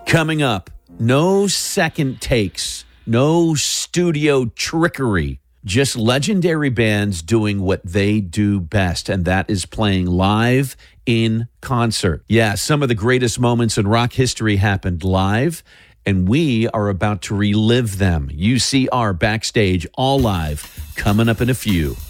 Coming up, no second takes, no studio trickery, just legendary bands doing what they do best, and that is playing live in concert. Yeah, some of the greatest moments in rock history happened live, and we are about to relive them. UCR Backstage, all live, coming up in a few.